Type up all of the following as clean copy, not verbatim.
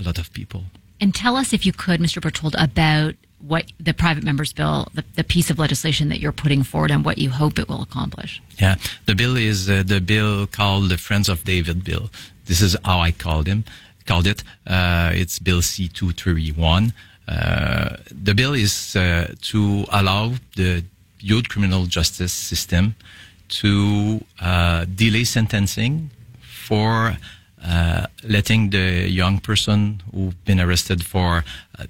a lot of people. And tell us, if you could, Mr. Berthold, about what the private member's bill, the piece of legislation that you're putting forward, and what you hope it will accomplish. Yeah, the bill is the bill called the Friends of David bill. This is how I called it. It's Bill C-231. The bill is to allow the youth criminal justice system to delay sentencing for letting the young person who've been arrested for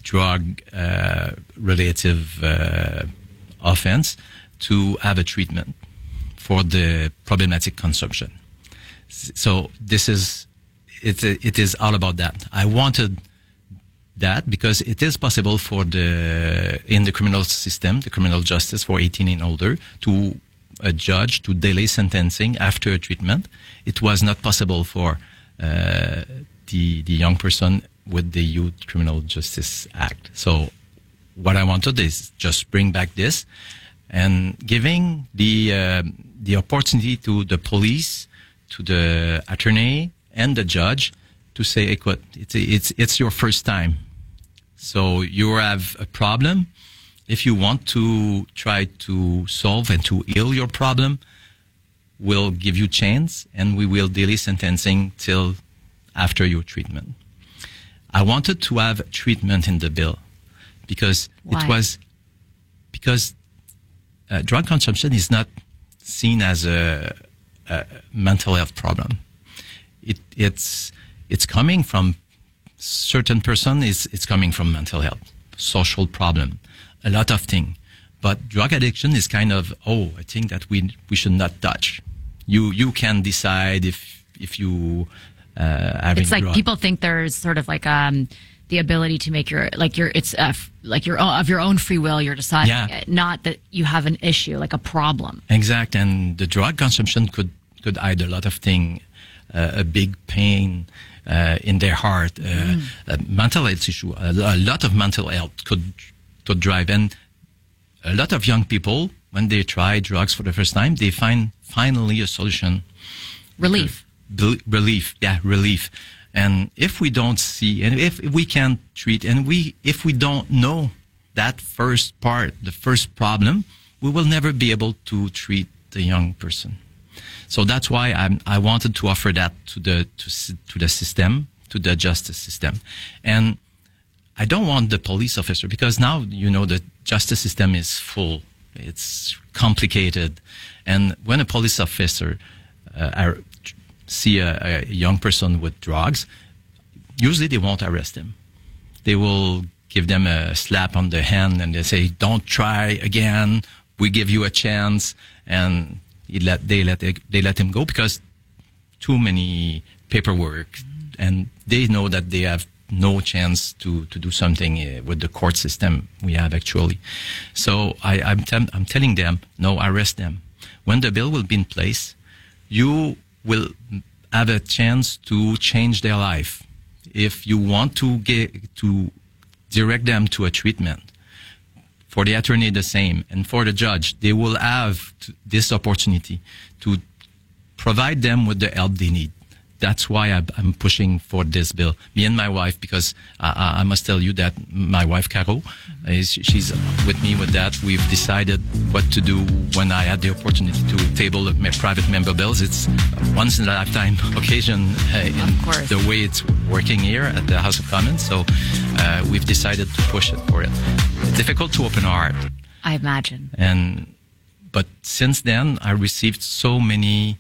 drug-relative offense to have a treatment for the problematic consumption. So this is, it is all about that. I wanted that because it is possible for in the criminal system, the criminal justice for 18 and older, to a judge to delay sentencing after a treatment. It was not possible for the young person with the Youth Criminal Justice Act. So what I wanted is just bring back this and giving the opportunity to the police, to the attorney and the judge to say, écoute, it's your first time. So you have a problem. If you want to try to solve and to heal your problem, we'll give you chance and we will delay sentencing till after your treatment. I wanted to have treatment in the bill because drug consumption is not seen as a mental health problem. It's coming from certain person. It's coming from mental health, social problem, a lot of things. But drug addiction is kind of, I think that we should not touch. You can decide if you having. It's like drug. People think there's sort of like the ability to make your of your own free will. You're deciding, not that you have an issue, like a problem. Exact, and the drug consumption could hide a lot of things, a big pain in their heart, a mental health issue. A lot of mental health could drive, and a lot of young people, when they try drugs for the first time, they find finally a solution. Relief. Relief. And if we don't see, and if we can't treat, and if we don't know that first part, the first problem, we will never be able to treat the young person. So that's why I wanted to offer that to the system, to the justice system. And I don't want the police officer, because now, the justice system is full. It's complicated. And when a police officer see a young person with drugs, usually they won't arrest him. They will give them a slap on the hand and they say, don't try again. We give you a chance. And they let him go because too many paperwork, and they know that they have no chance to do something with the court system we have actually. So I'm telling them, no, arrest them. When the bill will be in place, you will have a chance to change their life. If you want to direct them to a treatment, for the attorney the same, and for the judge, they will have this opportunity to provide them with the help they need. That's why I'm pushing for this bill. Me and my wife, because I must tell you that my wife, Caro, she's with me with that. We've decided what to do when I had the opportunity to table my private member bills. It's a once-in-a-lifetime occasion in the way it's working here at the House of Commons. So we've decided to push it for it. It's difficult to open our heart. I imagine. But since then, I received so many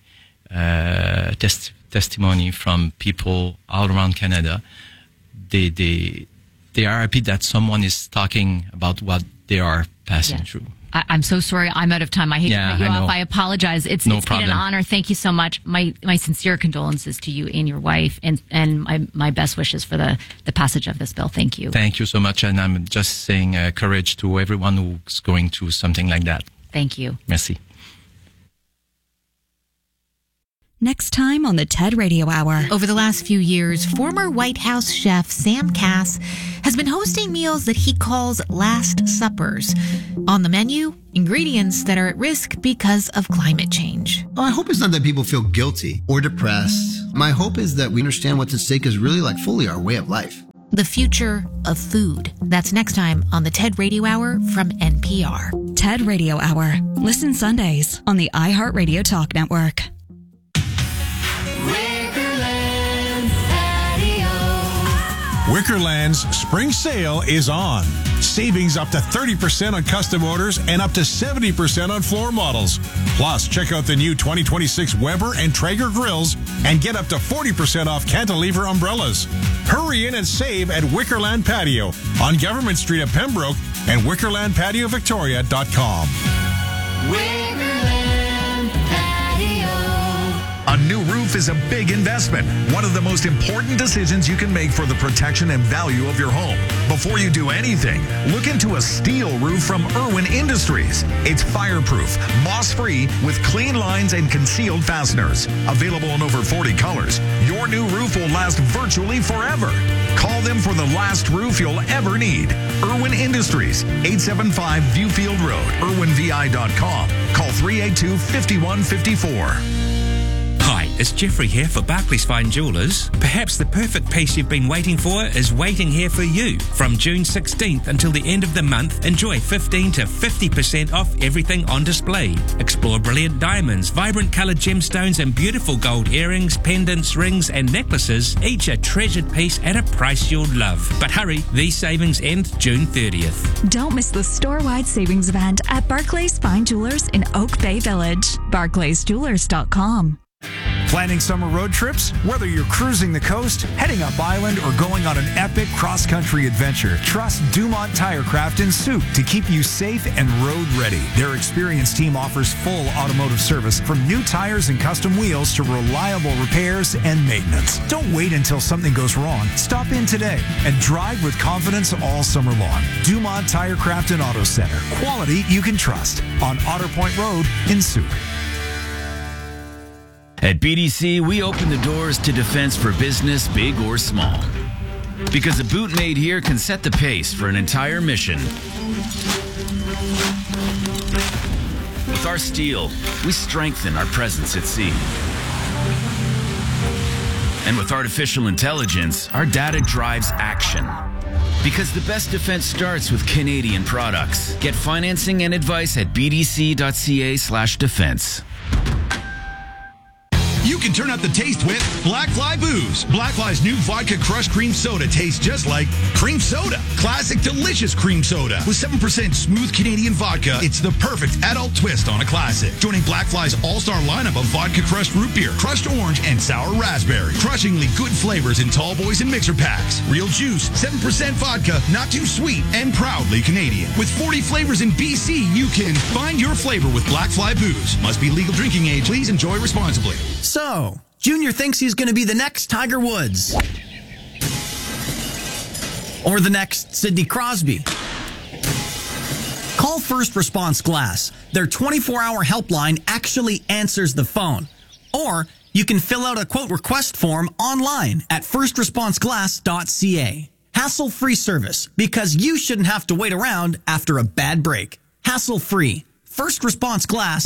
testimony from people all around Canada. They are happy that someone is talking about what they are passing through. I'm so sorry. I'm out of time. I hate to cut you off. I apologize. It's been an honor. Thank you so much. My sincere condolences to you and your wife, and my best wishes for the passage of this bill. Thank you. Thank you so much. And I'm just saying courage to everyone who's going through something like that. Thank you. Merci. Next time on the TED Radio Hour. Over the last few years, former White House chef Sam Kass has been hosting meals that he calls Last Suppers. On the menu, ingredients that are at risk because of climate change. My hope is not that people feel guilty or depressed. My hope is that we understand what's at stake is really like fully our way of life. the future of food. That's next time on the TED Radio Hour from NPR. TED Radio Hour. Listen Sundays on the iHeartRadio Talk Network. Wickerland's spring sale is on. Savings up to 30% on custom orders and up to 70% on floor models. Plus, check out the new 2026 Weber and Traeger grills and get up to 40% off cantilever umbrellas. Hurry in and save at Wickerland Patio on Government Street at Pembroke and WickerlandPatioVictoria.com. A new roof is a big investment, one of the most important decisions you can make for the protection and value of your home. Before you do anything, look into a steel roof from Irwin Industries. It's fireproof, moss-free, with clean lines and concealed fasteners. Available in over 40 colors, your new roof will last virtually forever. Call them for the last roof you'll ever need. Irwin Industries, 875 Viewfield Road, irwinvi.com. Call 382-5154. Hi, it's Jeffrey here for Barclays Fine Jewellers. Perhaps the perfect piece you've been waiting for is waiting here for you. From June 16th until the end of the month, enjoy 15 to 50% off everything on display. Explore brilliant diamonds, vibrant coloured gemstones and beautiful gold earrings, pendants, rings and necklaces, each a treasured piece at a price you'll love. But hurry, these savings end June 30th. Don't miss the store-wide savings event at Barclays Fine Jewellers in Oak Bay Village. BarclaysJewellers.com. Planning summer road trips? Whether you're cruising the coast, heading up island, or going on an epic cross-country adventure, trust Dumont Tirecraft in Soup to keep you safe and road ready. Their experienced team offers full automotive service from new tires and custom wheels to reliable repairs and maintenance. Don't wait until something goes wrong. Stop in today and drive with confidence all summer long. Dumont Tirecraft and Auto Center. Quality you can trust on Otter Point Road in Soup. At BDC, we open the doors to defense for business, big or small. Because a boot made here can set the pace for an entire mission. With our steel, we strengthen our presence at sea. And with artificial intelligence, our data drives action. Because the best defense starts with Canadian products. Get financing and advice at bdc.ca/defense. You can turn up the taste with Black Fly Booze. Black Fly's new vodka crushed cream soda tastes just like cream soda. Classic, delicious cream soda. With 7% smooth Canadian vodka, it's the perfect adult twist on a classic. Joining Black Fly's all-star lineup of vodka crushed root beer, crushed orange, and sour raspberry. Crushingly good flavors in tall boys and mixer packs. Real juice, 7% vodka, not too sweet, and proudly Canadian. With 40 flavors in BC, you can find your flavor with Black Fly Booze. Must be legal drinking age. Please enjoy responsibly. So, Junior thinks he's going to be the next Tiger Woods. Or the next Sidney Crosby. Call First Response Glass. Their 24-hour helpline actually answers the phone. Or you can fill out a quote request form online at firstresponseglass.ca. Hassle-free service, because you shouldn't have to wait around after a bad break. Hassle-free. First Response Glass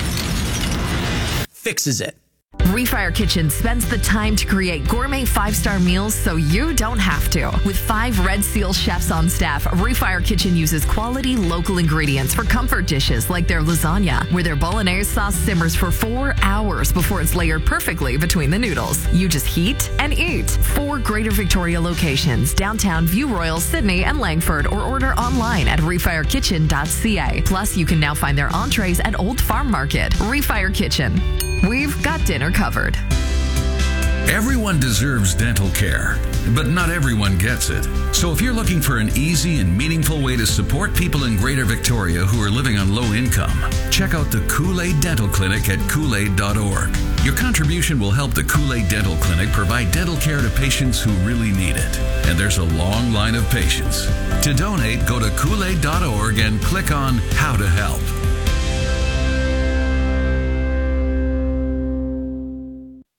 fixes it. Refire Kitchen spends the time to create gourmet 5-star meals so you don't have to. With 5 Red Seal chefs on staff, Refire Kitchen uses quality local ingredients for comfort dishes like their lasagna, where their bolognese sauce simmers for 4 hours before it's layered perfectly between the noodles. You just heat and eat. 4 Greater Victoria locations, downtown View Royal, Sydney, and Langford, or order online at refirekitchen.ca. Plus, you can now find their entrees at Old Farm Market. Refire Kitchen. We've got dinner covered. Everyone deserves dental care, but not everyone gets it. So if you're looking for an easy and meaningful way to support people in Greater Victoria who are living on low income, check out the Kool-Aid Dental Clinic at Kool-Aid.org. Your contribution will help the Kool-Aid Dental Clinic provide dental care to patients who really need it. And there's a long line of patients. To donate, go to Kool-Aid.org and click on How to Help. Not how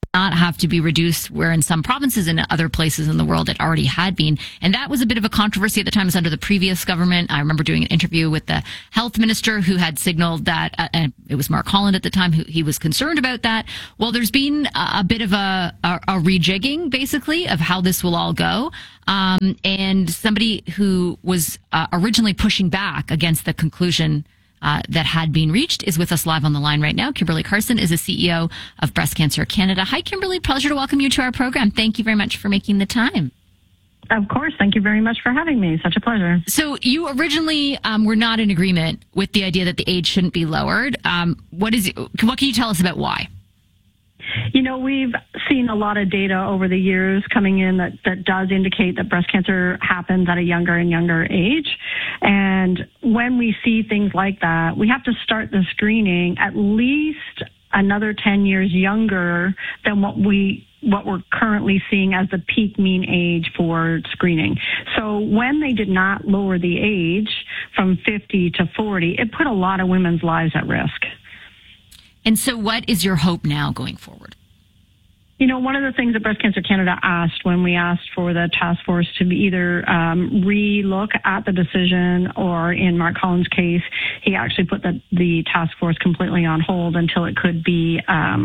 have to be reduced, where in some provinces and other places in the world it already had been. And that was a bit of a controversy at the time. It was under the previous government. I remember doing an interview with the health minister who had signaled that, and it was Mark Holland at the time, who he was concerned about that. Well, there's been a bit of a rejigging, basically, of how this will all go. And somebody who was originally pushing back against the conclusion that had been reached is with us live on the line right now. Kimberly Carson is the CEO of Breast Cancer Canada. Hi, Kimberly. Pleasure to welcome you to our program. Thank you very much for making the time. Of course. Thank you very much for having me. Such a pleasure. So you originally were not in agreement with the idea that the age shouldn't be lowered. What can you tell us about why? You know, we've seen a lot of data over the years coming in that does indicate that breast cancer happens at a younger and younger age. And when we see things like that, we have to start the screening at least another 10 years younger than what we're currently seeing as the peak mean age for screening. So when they did not lower the age from 50 to 40, it put a lot of women's lives at risk. And so what is your hope now going forward? You know, one of the things that Breast Cancer Canada asked when we asked for the task force to either re-look at the decision, or in Mark Holland's case, he actually put the task force completely on hold until it could be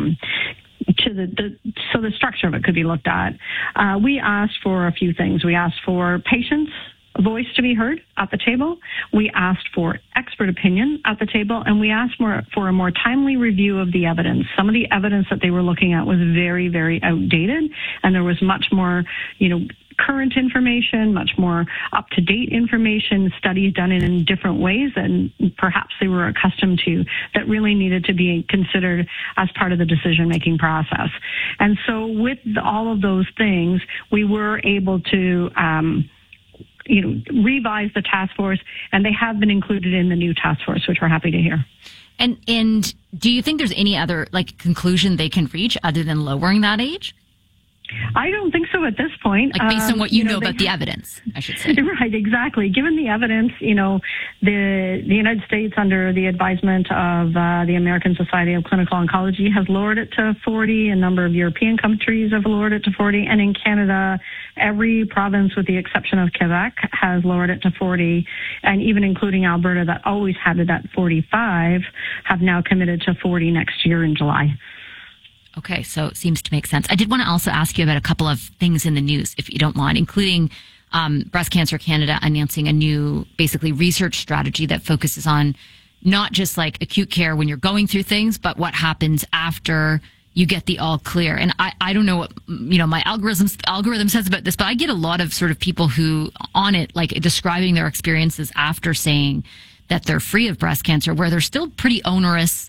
so the structure of it could be looked at. We asked for a few things. We asked for patients' voice to be heard at the table. We asked for expert opinion at the table, and we asked for a more timely review of the evidence. Some of the evidence that they were looking at was very, very outdated, and there was much more, current information, much more up-to-date information, studies done in different ways than perhaps they were accustomed to, that really needed to be considered as part of the decision-making process. And so with all of those things, we were able to revise the task force, and they have been included in the new task force, which we're happy to hear. And do you think there's any other conclusion they can reach other than lowering that age? I don't think so at this point. Based on what you know about the evidence, I should say. Right, exactly. Given the evidence, the United States, under the advisement of the American Society of Clinical Oncology, has lowered it to 40. A number of European countries have lowered it to 40. And in Canada, every province, with the exception of Quebec, has lowered it to 40. And even including Alberta, that always had it at 45, have now committed to 40 next year in July. Okay, so it seems to make sense. I did want to also ask you about a couple of things in the news, if you don't mind, including Breast Cancer Canada announcing a new, basically, research strategy that focuses on not just acute care when you're going through things, but what happens after you get the all clear. And I don't know what, my algorithm says about this, but I get a lot of sort of people who on it, describing their experiences after saying that they're free of breast cancer, where they're still pretty onerous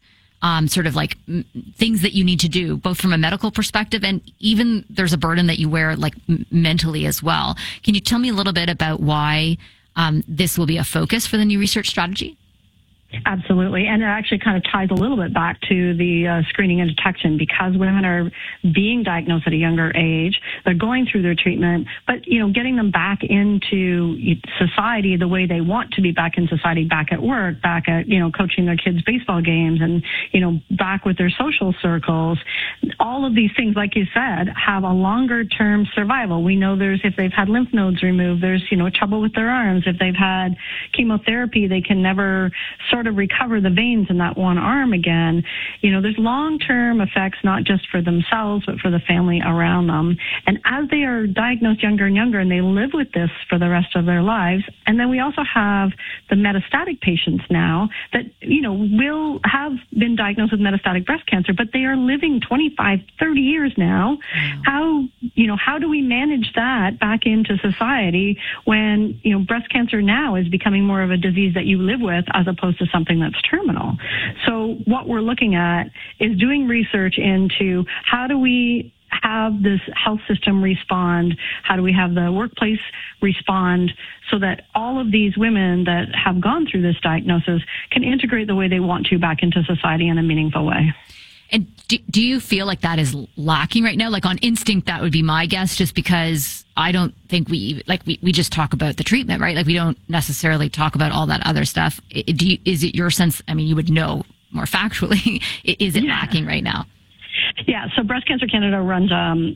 things that you need to do, both from a medical perspective, and even there's a burden that you wear mentally as well. Can you tell me a little bit about why this will be a focus for the new research strategy? Absolutely. And it actually kind of ties a little bit back to the screening and detection, because women are being diagnosed at a younger age. They're going through their treatment, but, getting them back into society the way they want to be back in society, back at work, back at, coaching their kids' baseball games, and, back with their social circles. All of these things, like you said, have a longer term survival. We know if they've had lymph nodes removed, there's, trouble with their arms. If they've had chemotherapy, they can never sort of recover the veins in that one arm again. There's long-term effects, not just for themselves, but for the family around them. And as they are diagnosed younger and younger, and they live with this for the rest of their lives, and then we also have the metastatic patients now that, will have been diagnosed with metastatic breast cancer, but they are living 25, 30 years now. Wow. How do we manage that back into society when, breast cancer now is becoming more of a disease that you live with as opposed to something that's terminal? So what we're looking at is doing research into how do we have this health system respond? How do we have the workplace respond so that all of these women that have gone through this diagnosis can integrate the way they want to back into society in a meaningful way? And do you feel like that is lacking right now? On instinct, that would be my guess, just because I don't think we just talk about the treatment, right? We don't necessarily talk about all that other stuff. Is it your sense? I mean, you would know more factually. Is it lacking right now? Yeah, so Breast Cancer Canada runs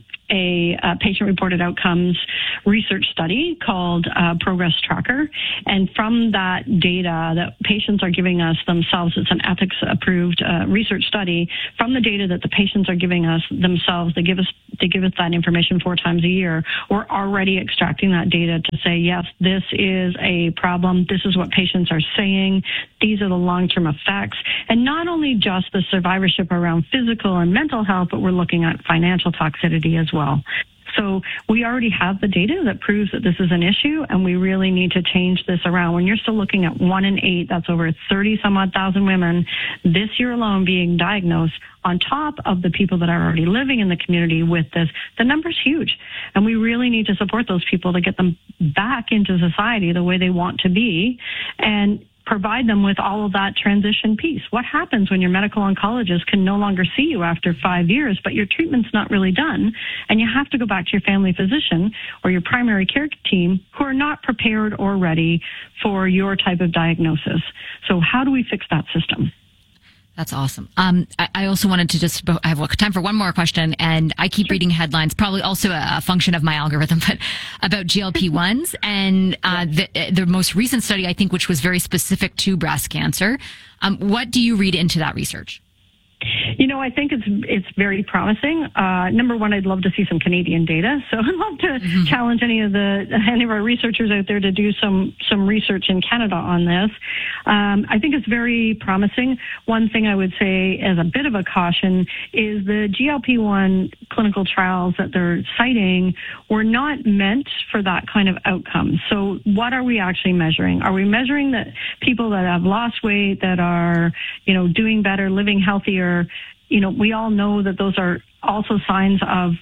a patient-reported outcomes research study called Progress Tracker. And from that data that patients are giving us themselves, it's an ethics-approved research study. From the data that the patients are giving us themselves, they give us that information 4 times a year. We're already extracting that data to say, yes, this is a problem. This is what patients are saying. These are the long-term effects. And not only just the survivorship around physical and mental health, but we're looking at financial toxicity as well. So we already have the data that proves that this is an issue, and we really need to change this around. When you're still looking at 1 in 8, that's over 30-some-odd thousand women this year alone being diagnosed, on top of the people that are already living in the community with this, the number's huge. And we really need to support those people to get them back into society the way they want to be, and provide them with all of that transition piece. What happens when your medical oncologist can no longer see you after 5 years, but your treatment's not really done, and you have to go back to your family physician or your primary care team who are not prepared or ready for your type of diagnosis? So how do we fix that system? That's awesome. I also wanted to I have time for one more question, and I keep reading headlines, probably also a function of my algorithm, but about GLP-1s and the most recent study, I think, which was very specific to breast cancer. What do you read into that research? You know, I think it's very promising. Number one, I'd love to see some Canadian data. So I'd love to challenge any of our researchers out there to do some research in Canada on this. I think it's very promising. One thing I would say as a bit of a caution is the GLP-1 clinical trials that they're citing were not meant for that kind of outcome. So what are we actually measuring? Are we measuring that people that have lost weight, that are, doing better, living healthier? We all know that those are also signs of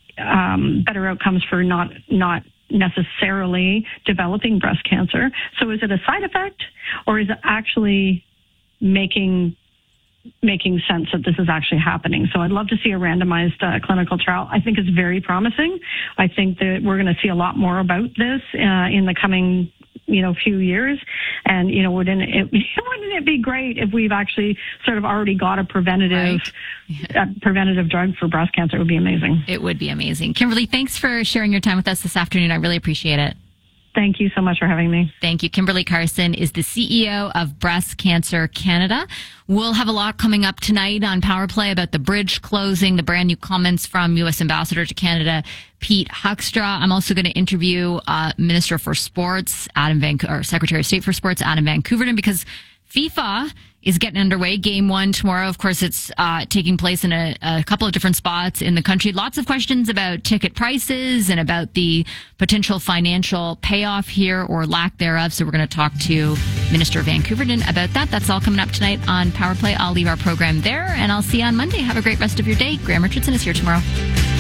better outcomes for not necessarily developing breast cancer. So is it a side effect, or is it actually making sense that this is actually happening? So I'd love to see a randomized clinical trial. I think it's very promising. I think that we're going to see a lot more about this in the coming few years. And, wouldn't it be great if we've actually sort of already got a preventative drug for breast cancer? It would be amazing. It would be amazing. Kimberly, thanks for sharing your time with us this afternoon. I really appreciate it. Thank you so much for having me. Thank you. Kimberly Carson is the CEO of Breast Cancer Canada. We'll have a lot coming up tonight on Power Play about the bridge closing, the brand new comments from U.S. Ambassador to Canada, Pete Hoekstra. I'm also going to interview Minister for Sports, or Secretary of State for Sports, Adam Van Koeverden, because FIFA is getting underway. Game 1 tomorrow. Of course, it's taking place in a couple of different spots in the country. Lots of questions about ticket prices and about the potential financial payoff here or lack thereof. So we're going to talk to Minister Van Koeverden about that. That's all coming up tonight on Power Play. I'll leave our program there, and I'll see you on Monday. Have a great rest of your day. Graham Richardson is here tomorrow.